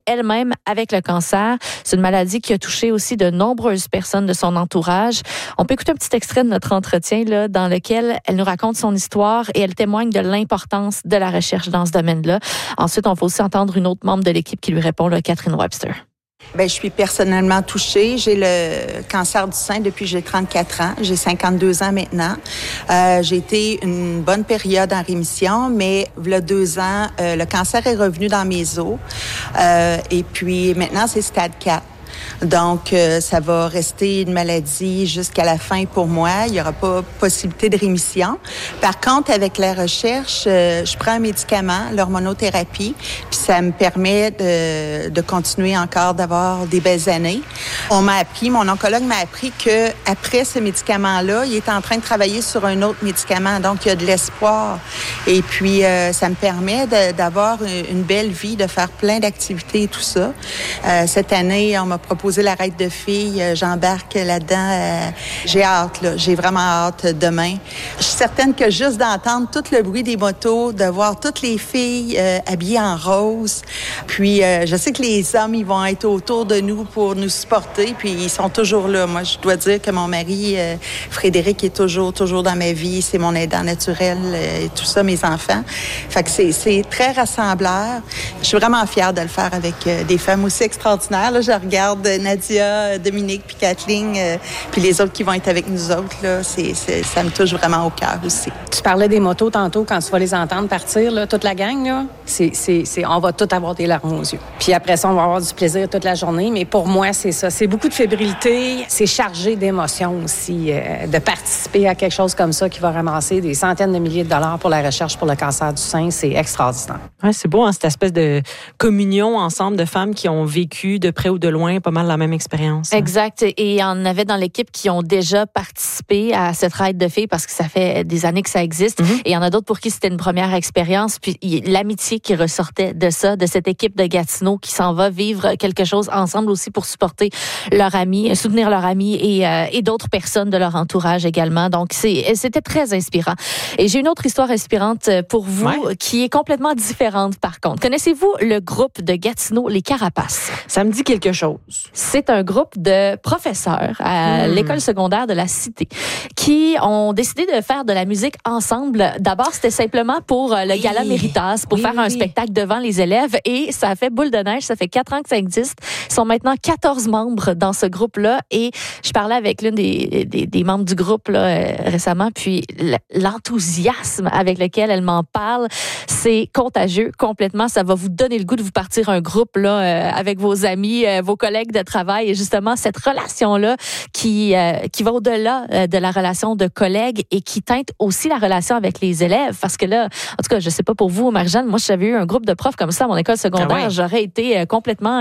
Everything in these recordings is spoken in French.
elle-même avec le cancer. C'est une maladie qui a touché aussi de nombreuses personnes de son entourage. On peut écouter un petit extrait de notre entretien là, dans lequel elle nous raconte son histoire et elle témoigne de l'importance de la recherche dans ce domaine-là. Ensuite, on va aussi entendre une autre membre de l'équipe qui lui répond, là, Catherine Webster. Je suis personnellement touchée. J'ai le cancer du sein depuis que j'ai 34 ans. J'ai 52 ans maintenant. J'ai été une bonne période en rémission, mais il y a 2 ans, le cancer est revenu dans mes os. Et puis maintenant, c'est stade 4. Donc, ça va rester une maladie jusqu'à la fin pour moi. Il n'y aura pas possibilité de rémission. Par contre, avec la recherche, je prends un médicament, l'hormonothérapie, puis ça me permet de continuer encore d'avoir des belles années. Mon oncologue m'a appris que après ce médicament-là, il est en train de travailler sur un autre médicament. Donc, il y a de l'espoir. Et puis, ça me permet d'avoir une belle vie, de faire plein d'activités et tout ça. Cette année, on m'a proposé la raide de filles. J'embarque là-dedans. J'ai hâte, là. J'ai vraiment hâte demain. Je suis certaine que juste d'entendre tout le bruit des motos, de voir toutes les filles habillées en rose. Puis, je sais que les hommes, ils vont être autour de nous pour nous supporter. Puis, ils sont toujours là. Moi, je dois dire que mon mari, Frédéric, est toujours dans ma vie. C'est mon aidant naturel et tout ça, mes enfants. Fait que c'est très rassembleur. Je suis vraiment fière de le faire avec des femmes aussi extraordinaires. Là, je regarde Nadia, Dominique, puis Kathleen, puis les autres qui vont être avec nous autres, là, ça me touche vraiment au cœur aussi. Tu parlais des motos tantôt, quand tu vas les entendre partir, là, toute la gang, là, on va tous avoir des larmes aux yeux. Puis après ça, on va avoir du plaisir toute la journée, mais pour moi, c'est ça. C'est beaucoup de fébrilité, c'est chargé d'émotions aussi, de participer à quelque chose comme ça qui va ramasser des centaines de milliers de dollars pour la recherche pour le cancer du sein, c'est extraordinaire. Ouais, c'est beau, hein, cette espèce de communion ensemble de femmes qui ont vécu de près ou de loin pas mal la même expérience. Exact. Et il y en avait dans l'équipe qui ont déjà participé à cette ride de filles parce que ça fait des années que ça existe. Et il y en a d'autres pour qui c'était une première expérience. Puis l'amitié qui ressortait de ça, de cette équipe de Gatineau qui s'en va vivre quelque chose ensemble aussi pour supporter leur ami, soutenir leur ami et d'autres personnes de leur entourage également. Donc, c'était très inspirant. Et j'ai une autre histoire inspirante pour vous qui est complètement différente par contre. Connaissez-vous le groupe de Gatineau, les Carapaces? Ça me dit quelque chose. C'est un groupe de professeurs à l'école secondaire de la Cité qui ont décidé de faire de la musique ensemble. D'abord, c'était simplement pour le Gala Méritas, pour faire un spectacle devant les élèves et ça a fait boule de neige. Ça fait 4 ans que ça existe. Ils sont maintenant 14 membres dans ce groupe-là et je parlais avec l'une des membres du groupe là, récemment, puis l'enthousiasme avec lequel elle m'en parle, c'est contagieux complètement. Ça va vous donner le goût de vous partir un groupe là, avec vos amis, vos collègues de travail et justement cette relation-là qui va au-delà de la relation de collègues et qui teinte aussi la relation avec les élèves parce que là, en tout cas, je sais pas pour vous, Marie-Jeanne, moi, si j'avais eu un groupe de profs comme ça à mon école secondaire, j'aurais été complètement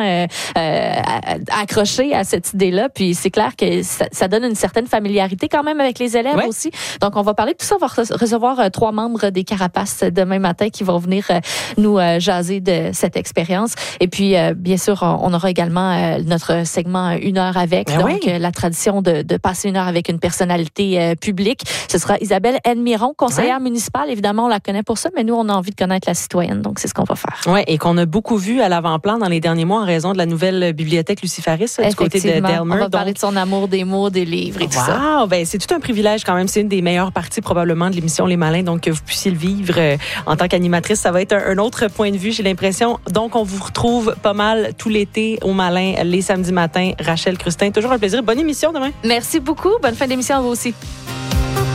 accrochée à cette idée-là. Puis c'est clair que ça donne une certaine familiarité quand même avec les élèves aussi. Donc, on va parler de tout ça. On va recevoir 3 membres des Carapaces demain matin qui vont venir nous jaser de cette expérience. Et puis, bien sûr, on aura également notre segment 1 heure avec. La tradition de passer 1 heure avec une personnalité publique. Ce sera Isabelle Miron, conseillère municipale. Évidemment, on la connaît pour ça, mais nous, on a envie de connaître la citoyenne. Donc, c'est ce qu'on va faire. Oui, et qu'on a beaucoup vu à l'avant-plan dans les derniers mois en raison de la nouvelle bibliothèque Lucifaris du côté de Delmer. On va parler de son amour des mots, des livres et tout ça. Ben, c'est tout un privilège quand même. C'est une des meilleures parties probablement de l'émission Les Malins. Donc, que vous puissiez le vivre en tant qu'animatrice, ça va être un autre point de vue, j'ai l'impression. Donc, on vous retrouve pas mal tout l'été au Malin, les samedis matins. Rachel Crustin, toujours un plaisir. Bonne émission demain. Merci beaucoup. Bonne fin d'émission à vous aussi.